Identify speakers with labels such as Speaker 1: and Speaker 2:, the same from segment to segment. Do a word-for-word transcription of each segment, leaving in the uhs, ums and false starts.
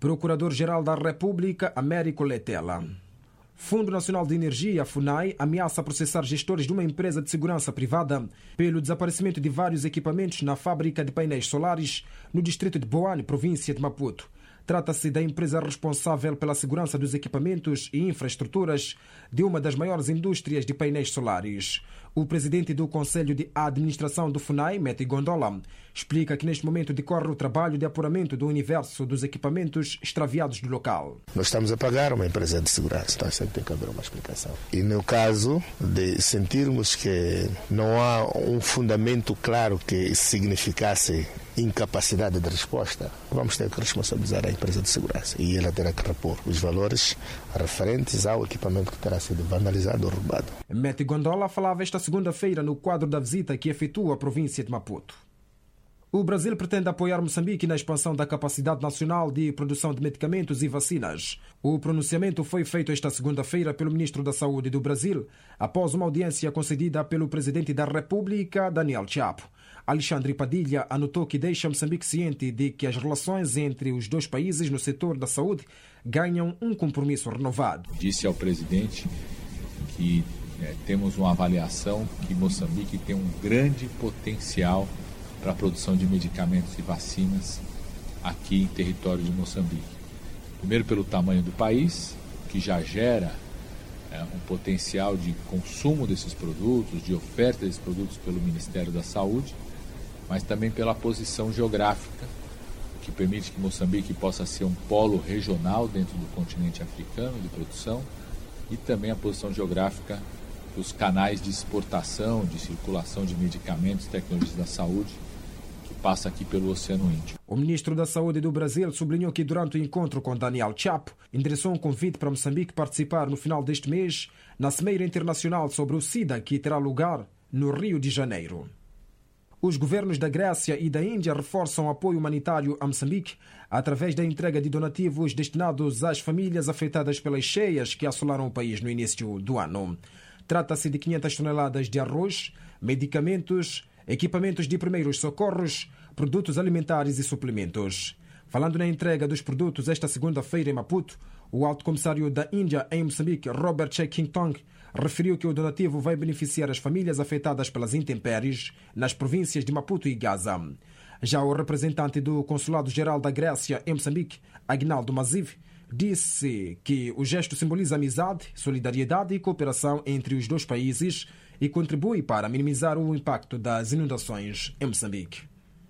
Speaker 1: Procurador-Geral da República, Américo Letela. Fundo Nacional de Energia, FUNAI, ameaça processar gestores de uma empresa de segurança privada pelo desaparecimento de vários equipamentos na fábrica de painéis solares no distrito de Boane, província de Maputo. Trata-se da empresa responsável pela segurança dos equipamentos e infraestruturas de uma das maiores indústrias de painéis solares. O presidente do Conselho de Administração do FUNAI, Meti Gondola, explica que neste momento decorre o trabalho de apuramento do universo dos equipamentos extraviados do local.
Speaker 2: Nós estamos a pagar uma empresa de segurança, então sempre tem que haver uma explicação. E no caso de sentirmos que não há um fundamento claro que significasse incapacidade de resposta, vamos ter que responsabilizar a empresa de segurança e ela terá que repor os valores referentes ao equipamento que terá sido vandalizado ou roubado.
Speaker 1: Meti Gondola falava esta segunda-feira no quadro da visita que efetua a província de Maputo. O Brasil pretende apoiar Moçambique na expansão da capacidade nacional de produção de medicamentos e vacinas. O pronunciamento foi feito esta segunda-feira pelo ministro da Saúde do Brasil, após uma audiência concedida pelo presidente da República, Daniel Chapo. Alexandre Padilha anotou que deixa Moçambique ciente de que as relações entre os dois países no setor da saúde ganham um compromisso renovado.
Speaker 3: Disse ao presidente que é, temos uma avaliação que Moçambique tem um grande potencial para a produção de medicamentos e vacinas aqui em território de Moçambique. Primeiro pelo tamanho do país, que já gera é, um potencial de consumo desses produtos, de oferta desses produtos pelo Ministério da Saúde, mas também pela posição geográfica, que permite que Moçambique possa ser um polo regional dentro do continente africano de produção, e também a posição geográfica dos canais de exportação, de circulação de medicamentos e tecnologias da saúde, que passa aqui pelo Oceano Índico.
Speaker 1: O ministro da Saúde do Brasil sublinhou que durante o encontro com Daniel Chapo, endereçou um convite para Moçambique participar no final deste mês na Cimeira Internacional sobre o SIDA, que terá lugar no Rio de Janeiro. Os governos da Grécia e da Índia reforçam o apoio humanitário a Moçambique através da entrega de donativos destinados às famílias afetadas pelas cheias que assolaram o país no início do ano. Trata-se de quinhentas toneladas de arroz, medicamentos, equipamentos de primeiros socorros, produtos alimentares e suplementos. Falando na entrega dos produtos esta segunda-feira em Maputo, o alto comissário da Índia em Moçambique, Robert Chekingtong, referiu que o donativo vai beneficiar as famílias afetadas pelas intempéries nas províncias de Maputo e Gaza. Já o representante do Consulado-Geral da Grécia em Moçambique, Agnaldo Maziv, disse que o gesto simboliza amizade, solidariedade e cooperação entre os dois países e contribui para minimizar o impacto das inundações em Moçambique.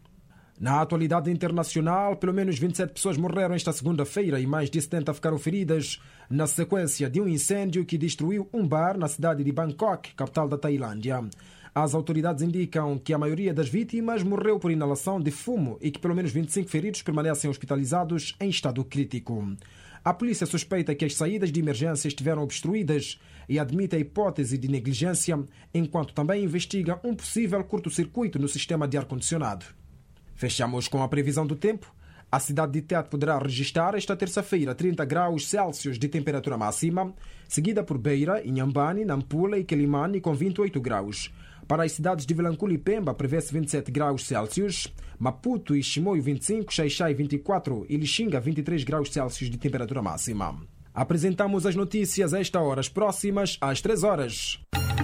Speaker 1: Na atualidade internacional, pelo menos vinte e sete pessoas morreram esta segunda-feira e mais de setenta ficaram feridas na sequência de um incêndio que destruiu um bar na cidade de Bangkok, capital da Tailândia. As autoridades indicam que a maioria das vítimas morreu por inalação de fumo e que pelo menos vinte e cinco feridos permanecem hospitalizados em estado crítico. A polícia suspeita que as saídas de emergência estiveram obstruídas e admite a hipótese de negligência, enquanto também investiga um possível curto-circuito no sistema de ar-condicionado. Fechamos com a previsão do tempo. A cidade de Tete poderá registrar esta terça-feira trinta graus Celsius de temperatura máxima, seguida por Beira, Inhambane, Nampula e Quelimane com vinte e oito graus. Para as cidades de Vilanculo e Pemba prevê-se vinte e sete graus Celsius, Maputo e Chimoio vinte e cinco, Xai-Xai vinte e quatro e Lixinga vinte e três graus Celsius de temperatura máxima. Apresentamos as notícias a esta hora, as próximas às três horas.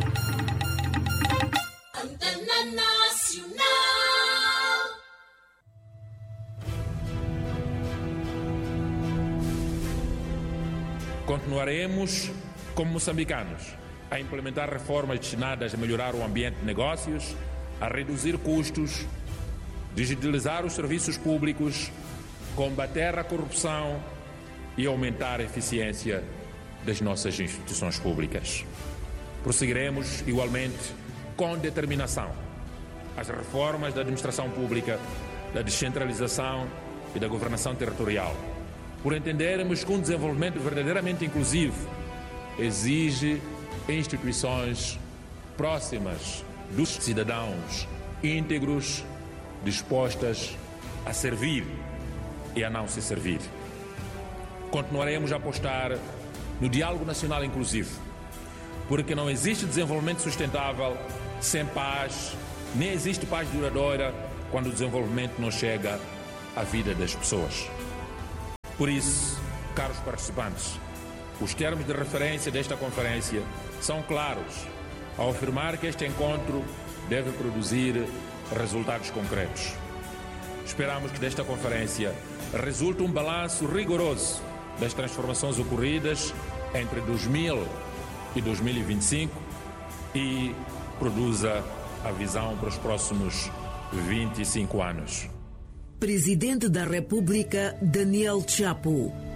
Speaker 4: Continuaremos, como moçambicanos, a implementar reformas destinadas a melhorar o ambiente de negócios, a reduzir custos, digitalizar os serviços públicos, combater a corrupção e aumentar a eficiência das nossas instituições públicas. Prosseguiremos, igualmente, com determinação, as reformas da administração pública, da descentralização e da governação territorial, por entendermos que um desenvolvimento verdadeiramente inclusivo exige instituições próximas dos cidadãos, íntegros, dispostas a servir e a não se servir. Continuaremos a apostar no diálogo nacional inclusivo, porque não existe desenvolvimento sustentável sem paz, nem existe paz duradoura quando o desenvolvimento não chega à vida das pessoas. Por isso, caros participantes, os termos de referência desta conferência são claros ao afirmar que este encontro deve produzir resultados concretos. Esperamos que desta conferência resulte um balanço rigoroso das transformações ocorridas entre dois mil e dois mil e vinte e cinco e produza a visão para os próximos vinte e cinco anos.
Speaker 5: Presidente da República, Daniel Chapo.